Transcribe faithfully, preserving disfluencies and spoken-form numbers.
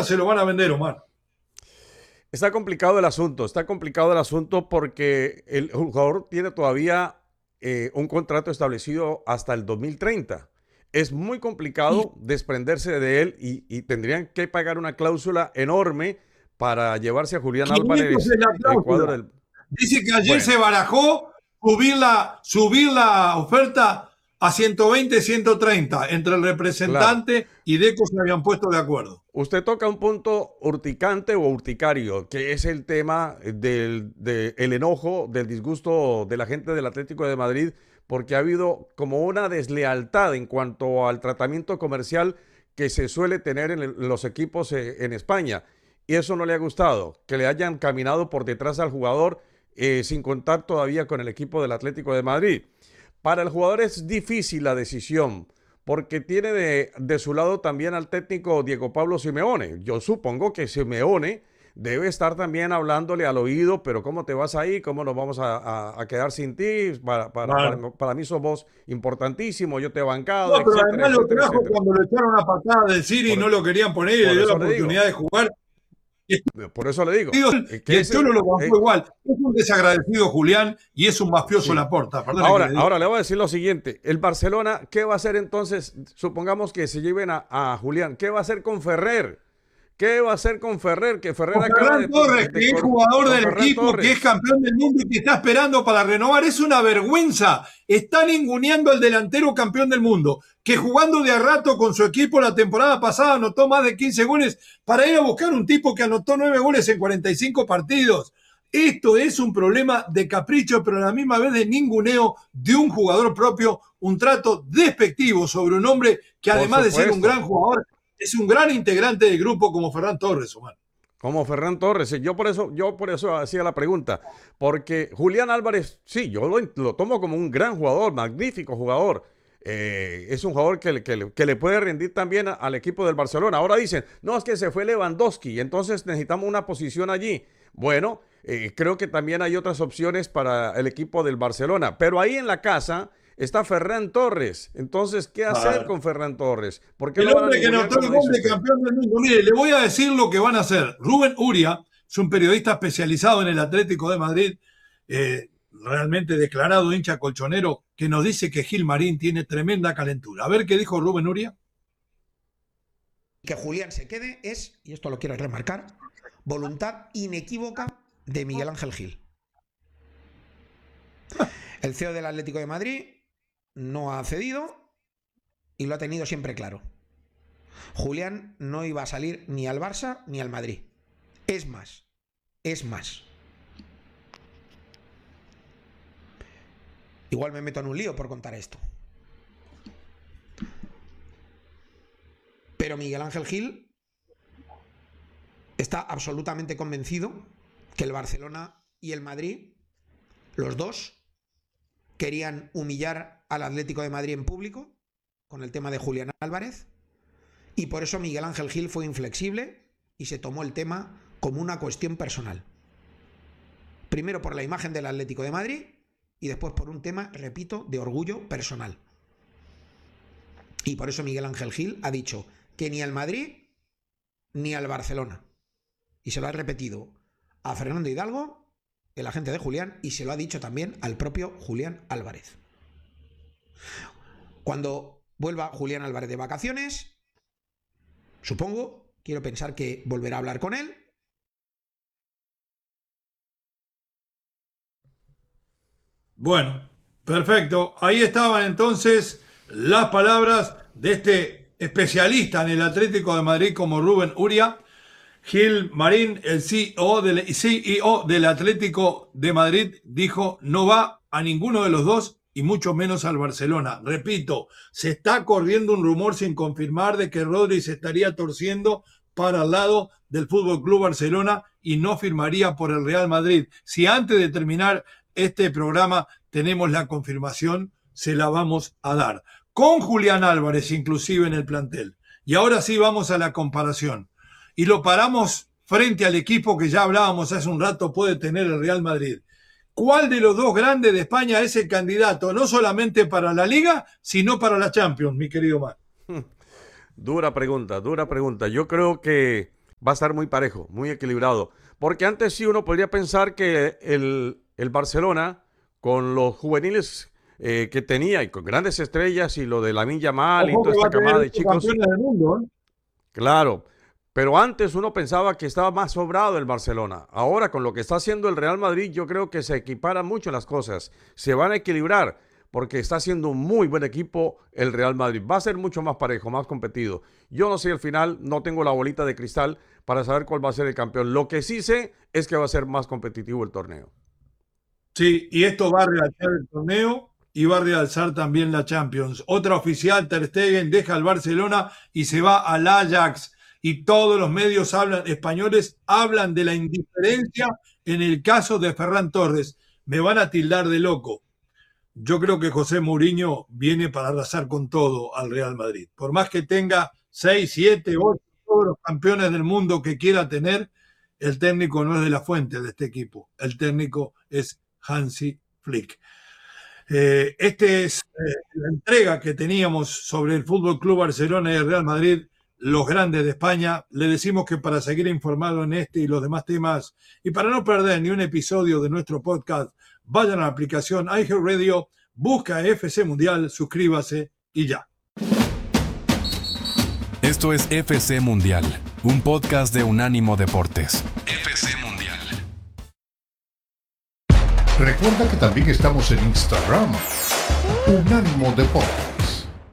se lo van a vender, Omar. Está complicado el asunto, está complicado el asunto porque el jugador tiene todavía eh, un contrato establecido hasta el dos mil treinta. Es muy complicado desprenderse de él y, y tendrían que pagar una cláusula enorme para llevarse a Julián quinientos Álvarez es la del cuadro cláusula. del... Dice que ayer Bueno, se barajó subir la, subir la oferta a ciento veinte, ciento treinta. Entre el claro. representante y Deco se habían puesto de acuerdo. Usted toca un punto urticante o urticario, que es el tema del de el enojo, del disgusto de la gente del Atlético de Madrid, porque ha habido como una deslealtad en cuanto al tratamiento comercial que se suele tener en, el, en los equipos eh, en España. Y eso no le ha gustado, que le hayan caminado por detrás al jugador eh, sin contar todavía con el equipo del Atlético de Madrid. Para el jugador es difícil la decisión, porque tiene de, de, su lado también al técnico Diego Pablo Simeone. Yo supongo que Simeone debe estar también hablándole al oído, pero ¿cómo te vas ahí? ¿Cómo nos vamos a, a, a quedar sin ti? Para, para, Claro. para, para mí sos vos importantísimo, yo te he bancado, No, pero etcétera, además lo etcétera, trajo etcétera. cuando lo echaron a patada del City y Por, no lo querían poner y le por dio la eso le oportunidad digo, de jugar. Y por eso le digo, eh, y que el Cholo ese... lo bancó Eh, igual. Es un desagradecido Julián y es un mafioso sí. Laporta. Perdone que Ahora, le diga. ahora le voy a decir lo siguiente. El Barcelona, ¿qué va a hacer entonces? Supongamos que se lleven a, a Julián. ¿Qué va a hacer con Ferrer? ¿Qué va a hacer con Ferrer? Que Ferrer Con acaba Ferran de, de, Torres, de que es cor jugador con del Ferran equipo, que es Torres. campeón del mundo y que está esperando para renovar, es una vergüenza. Está ninguneando al delantero campeón del mundo, que jugando de a rato con su equipo la temporada pasada anotó más de quince goles para ir a buscar un tipo que anotó nueve goles en cuarenta y cinco partidos. Esto es un problema de capricho, pero a la misma vez de ninguneo de un jugador propio, un trato despectivo sobre un hombre que Por además de ser un supuesto. gran jugador, es un gran integrante del grupo como Ferran Torres, Omar. Como Ferran Torres. Yo por eso, yo por eso hacía la pregunta. Porque Julián Álvarez, sí, yo lo, lo tomo como un gran jugador, magnífico jugador. Eh, es un jugador que, que, que, le puede rendir también a, al equipo del Barcelona. Ahora dicen, no, es que se fue Lewandowski, entonces necesitamos una posición allí. Bueno, eh, creo que también hay otras opciones para el equipo del Barcelona. Pero ahí en la casa está Ferran Torres. Entonces, ¿qué hacer Claro. con Ferran Torres? ¿Por qué El lo van a hombre que ningunear anotó el como gol dice de usted? campeón del mundo. Mire, le voy a decir lo que van a hacer. Rubén Uria es un periodista especializado en el Atlético de Madrid, eh, realmente declarado hincha colchonero, que nos dice que Gil Marín tiene tremenda calentura. A ver qué dijo Rubén Uria. Que Julián se quede es, y esto lo quiero remarcar, voluntad inequívoca de Miguel Ángel Gil. El C E O del Atlético de Madrid no ha cedido y lo ha tenido siempre claro. Julián no iba a salir ni al Barça ni al Madrid. Es más, es más. Igual me meto en un lío por contar esto. Pero Miguel Ángel Gil está absolutamente convencido que el Barcelona y el Madrid, los dos, querían humillar al Atlético de Madrid en público con el tema de Julián Álvarez, y por eso Miguel Ángel Gil fue inflexible y se tomó el tema como una cuestión personal. Primero por la imagen del Atlético de Madrid y después por un tema, repito, de orgullo personal. Y por eso Miguel Ángel Gil ha dicho que ni al Madrid ni al Barcelona. Y se lo ha repetido a Fernando Hidalgo, el agente de Julián, y se lo ha dicho también al propio Julián Álvarez. Cuando vuelva Julián Álvarez de vacaciones, supongo, quiero pensar que volverá a hablar con él. Bueno, perfecto. Ahí estaban entonces las palabras de este especialista en el Atlético de Madrid como Rubén Uria. Gil Marín, el C E O del, C E O del Atlético de Madrid, dijo no va a ninguno de los dos y mucho menos al Barcelona. Repito, se está corriendo un rumor sin confirmar de que Rodri se estaría torciendo para el lado del Fútbol Club Barcelona y no firmaría por el Real Madrid. Si antes de terminar este programa tenemos la confirmación, se la vamos a dar. Con Julián Álvarez inclusive en el plantel. Y ahora sí vamos a la comparación. Y lo paramos frente al equipo que ya hablábamos hace un rato puede tener el Real Madrid. ¿Cuál de los dos grandes de España es el candidato, no solamente para la Liga, sino para la Champions, mi querido Mar? Dura pregunta, dura pregunta. Yo creo que va a estar muy parejo, muy equilibrado. Porque antes sí uno podría pensar que el, el Barcelona, con los juveniles eh, que tenía y con grandes estrellas y lo de Lamine Yamal y Ojo toda que va esta a tener camada de ocho chicos, campeones del mundo, ¿eh? claro, pero antes uno pensaba que estaba más sobrado el Barcelona. Ahora, con lo que está haciendo el Real Madrid, yo creo que se equiparan mucho las cosas. Se van a equilibrar porque está haciendo un muy buen equipo el Real Madrid. Va a ser mucho más parejo, más competido. Yo no sé al final, no tengo la bolita de cristal para saber cuál va a ser el campeón. Lo que sí sé es que va a ser más competitivo el torneo. Sí, y esto va a realzar el torneo y va a realzar también la Champions. Otra oficial, Ter Stegen, deja el Barcelona y se va al Ajax. Y todos los medios hablan, españoles hablan de la indiferencia en el caso de Ferran Torres. Me van a tildar de loco. Yo creo que José Mourinho viene para arrasar con todo al Real Madrid. Por más que tenga seis, siete, ocho, todos los campeones del mundo que quiera tener, el técnico no es de la fuente de este equipo. El técnico es Hansi Flick. Eh, este es eh, la entrega que teníamos sobre el Fútbol Club Barcelona y el Real Madrid, los grandes de España. Le decimos que para seguir informado en este y los demás temas y para no perder ni un episodio de nuestro podcast, vayan a la aplicación iHeartRadio, busca F C Mundial, suscríbase y ya. Esto es F C Mundial, un podcast de Unánimo Deportes. F C Mundial. Recuerda que también estamos en Instagram, Unánimo Deportes.